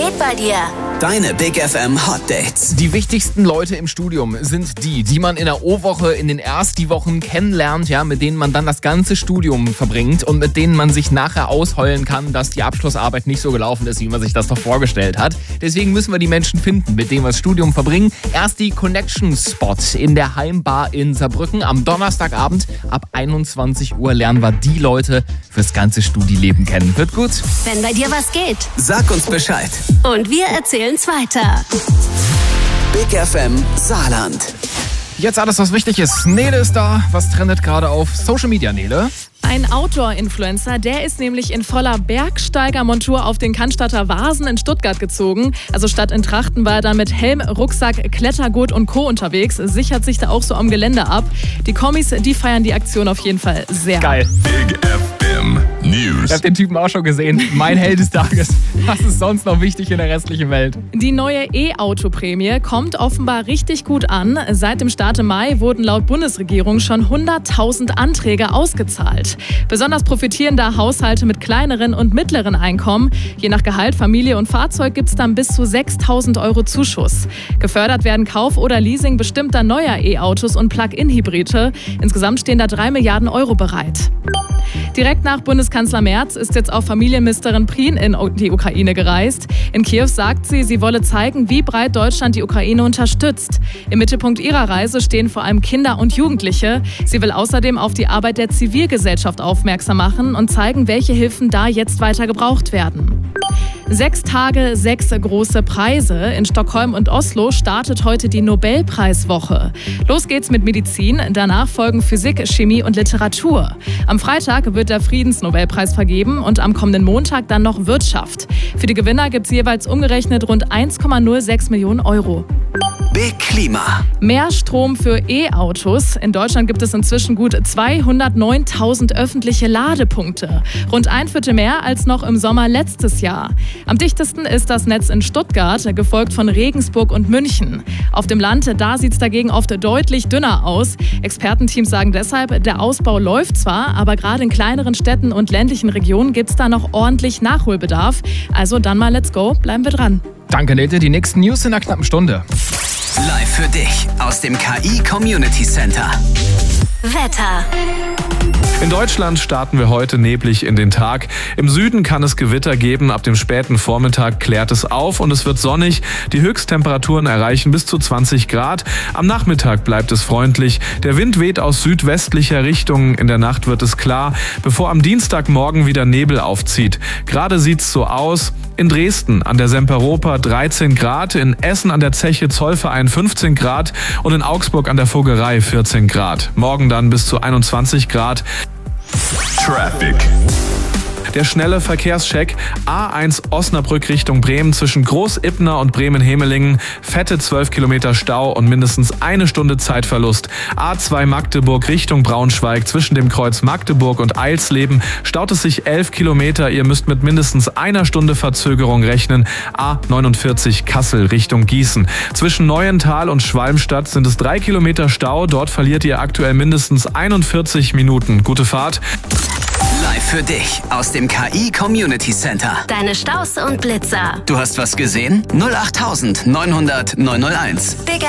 geht bei dir? Deine Big FM Hot Dates. Die wichtigsten Leute im Studium sind die man in der O-Woche in den Erstwochen kennenlernt, ja, mit denen man dann das ganze Studium verbringt und mit denen man sich nachher ausheulen kann, dass die Abschlussarbeit nicht so gelaufen ist, wie man sich das doch vorgestellt hat. Deswegen müssen wir die Menschen finden, mit denen wir das Studium verbringen. Erst die Connection Spot in der Heimbar in Saarbrücken. Am Donnerstagabend ab 21 Uhr lernen wir die Leute fürs ganze Studileben kennen. Wird gut? Wenn bei dir was geht. Sag uns Bescheid. Und wir erzählen's weiter. Big FM Saarland. Jetzt alles, was wichtig ist. Nele ist da. Was trendet gerade auf Social Media, Nele? Ein Outdoor-Influencer, der ist nämlich in voller Bergsteigermontur auf den Cannstatter Vasen in Stuttgart gezogen. Also statt in Trachten war er dann mit Helm, Rucksack, Klettergurt und Co. unterwegs. Sichert sich da auch so am Gelände ab. Die Kommis, die feiern die Aktion auf jeden Fall sehr. Geil. Big FM News. Ich habe den Typen auch schon gesehen. Mein Held des Tages. Was ist sonst noch wichtig in der restlichen Welt? Die neue E-Auto-Prämie kommt offenbar richtig gut an. Seit dem Start im Mai wurden laut Bundesregierung schon 100.000 Anträge ausgezahlt. Besonders profitieren da Haushalte mit kleineren und mittleren Einkommen. Je nach Gehalt, Familie und Fahrzeug gibt es dann bis zu 6.000 € Zuschuss. Gefördert werden Kauf oder Leasing bestimmter neuer E-Autos und Plug-in-Hybride. Insgesamt stehen da 3 Milliarden € bereit. Direkt nach Bundeskanzler Merz ist jetzt auch Familienministerin Prien in die Ukraine gereist. In Kiew sagt sie, sie wolle zeigen, wie breit Deutschland die Ukraine unterstützt. Im Mittelpunkt ihrer Reise stehen vor allem Kinder und Jugendliche. Sie will außerdem auf die Arbeit der Zivilgesellschaft aufmerksam machen und zeigen, welche Hilfen da jetzt weiter gebraucht werden. 6 Tage, 6 große Preise. In Stockholm und Oslo startet heute die Nobelpreiswoche. Los geht's mit Medizin, danach folgen Physik, Chemie und Literatur. Am Freitag wird der Friedensnobelpreis vergeben und am kommenden Montag dann noch Wirtschaft. Für die Gewinner gibt's jeweils umgerechnet rund 1,06 Millionen €. Big Klima. Mehr Strom für E-Autos. In Deutschland gibt es inzwischen gut 209.000 öffentliche Ladepunkte. Rund 1/4 mehr als noch im Sommer letztes Jahr. Am dichtesten ist das Netz in Stuttgart, gefolgt von Regensburg und München. Auf dem Land, da sieht es dagegen oft deutlich dünner aus. Expertenteams sagen deshalb, der Ausbau läuft zwar, aber gerade in kleineren Städten und ländlichen Regionen gibt es da noch ordentlich Nachholbedarf. Also dann mal let's go, bleiben wir dran. Danke, Nete. Die nächsten News in einer knappen Stunde. Live für dich aus dem KI Community Center. Wetter. In Deutschland starten wir heute neblig in den Tag. Im Süden kann es Gewitter geben. Ab dem späten Vormittag klärt es auf und es wird sonnig. Die Höchsttemperaturen erreichen bis zu 20 Grad. Am Nachmittag bleibt es freundlich. Der Wind weht aus südwestlicher Richtung. In der Nacht wird es klar, bevor am Dienstagmorgen wieder Nebel aufzieht. Gerade sieht's so aus. In Dresden an der Semperoper 13 Grad, in Essen an der Zeche Zollverein 15 Grad und in Augsburg an der Vogerei 14 Grad. Morgen dann bis zu 21 Grad. Traffic. Der schnelle Verkehrscheck. A1 Osnabrück Richtung Bremen zwischen Groß-Ipner und Bremen-Hemelingen. Fette 12 Kilometer Stau und mindestens 1 Stunde Zeitverlust. A2 Magdeburg Richtung Braunschweig zwischen dem Kreuz Magdeburg und Eilsleben staut es sich 11 Kilometer. Ihr müsst mit mindestens 1 Stunde Verzögerung rechnen. A49 Kassel Richtung Gießen. Zwischen Neuental und Schwalmstadt sind es 3 Kilometer Stau. Dort verliert ihr aktuell mindestens 41 Minuten. Gute Fahrt. Live für dich aus dem KI Community Center. Deine Staus und Blitzer. Du hast was gesehen? 08900 901. Big